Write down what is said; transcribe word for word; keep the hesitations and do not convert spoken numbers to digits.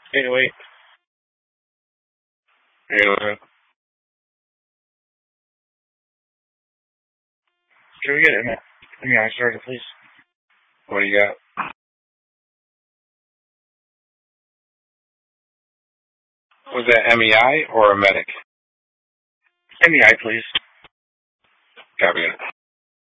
eight oh eight. eight oh seven. Can we get it? Yeah, I started, please. What do you got? Was that M E I or a medic? M E I, please. Copy it.